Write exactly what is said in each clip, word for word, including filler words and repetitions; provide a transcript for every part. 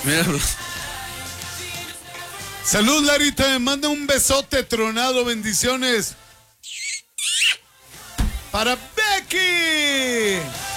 Mira. Salud, Larita, me manda un besote tronado, bendiciones. Para Becky.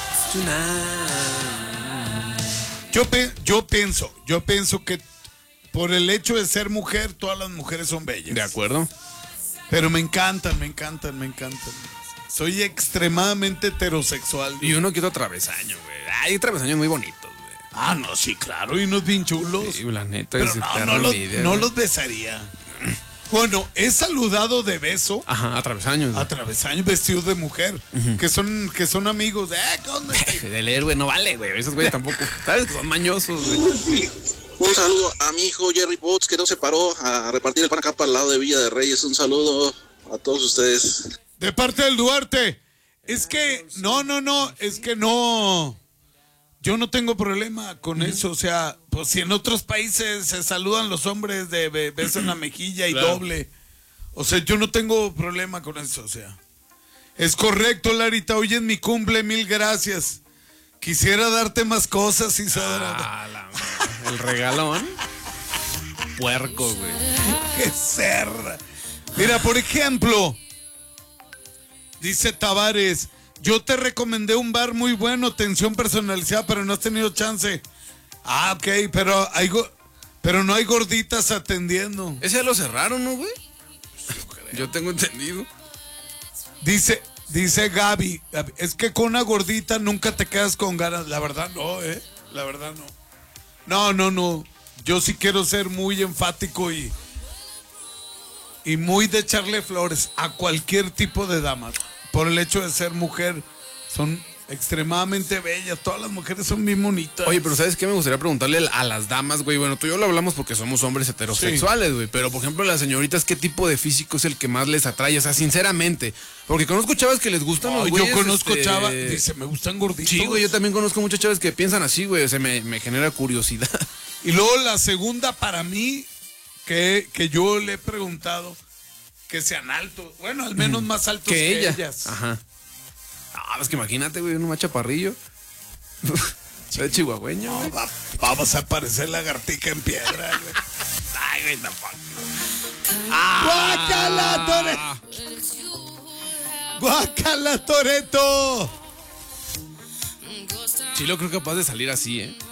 Yo, pe- yo pienso, yo pienso que por el hecho de ser mujer, todas las mujeres son bellas. De acuerdo. Pero me encantan, me encantan, me encantan. Soy extremadamente heterosexual. Y uno que otro travesaño, güey. Hay travesaños muy bonitos, güey. Ah, no, sí, claro, y unos bien chulos. Sí, la neta. Pero ese no, perro no, los, envidia, no güey. los besaría. Bueno, he saludado de beso Ajá, a travesaños. güey. a travesaños vestidos de mujer, uh-huh. que son que son amigos. Eh, ¿qué onda? Del héroe no vale, güey. Esos güeyes tampoco. ¿Sabes? Son mañosos, güey. Un saludo a mi hijo Jerry Potts, que no se paró a repartir el pan acá para el lado de Villa de Reyes. Un saludo a todos ustedes. De parte del Duarte. Es que, no, no, no, es que no. Yo no tengo problema con uh-huh. eso. O sea, pues si en otros países se saludan los hombres de be- beso en la mejilla y claro. doble. O sea, yo no tengo problema con eso, o sea. Es correcto, Larita. Hoy es mi cumple, mil gracias. Quisiera darte más cosas, Isadora. Ah, la madre. El regalón. Puerco, güey. Qué cerda. Mira, por ejemplo, dice Tavares, yo te recomendé un bar muy bueno, atención personalizada, pero no has tenido chance. Ah, ok, pero hay go- pero no hay gorditas atendiendo. Ese ya lo cerraron, ¿no, güey? Yo tengo entendido. Dice, dice Gaby, Gaby, es que con una gordita nunca te quedas con ganas. La verdad no, eh. La verdad no. No, no, no. Yo sí quiero ser muy enfático y y muy de echarle flores a cualquier tipo de dama. Por el hecho de ser mujer, son extremadamente bellas. Todas las mujeres son bien bonitas. Oye, pero ¿sabes qué? Me gustaría preguntarle a las damas, güey. Bueno, tú y yo lo hablamos porque somos hombres heterosexuales, güey. Sí. Pero, por ejemplo, las señoritas, ¿qué tipo de físico es el que más les atrae? O sea, sinceramente. Porque conozco chavas que les gustan no, los güeyes. Yo conozco este... chavas, dice, me gustan gorditos. Sí, güey, yo también conozco muchas chavas que piensan así, güey. O sea, me, me genera curiosidad. Y luego la segunda para mí, que, que yo le he preguntado, que sean altos. Bueno, al menos mm. más altos que, que ella. ellas. Ajá. Ah, es que imagínate, güey, un machaparrillo. ¿Es chihuahueño? No, va, vamos a parecer lagartica en piedra, güey. Ay, güey, tampoco. ¡Guácala, Toreto! ¡Guácala, Toreto! Chilo creo capaz de salir así, ¿eh?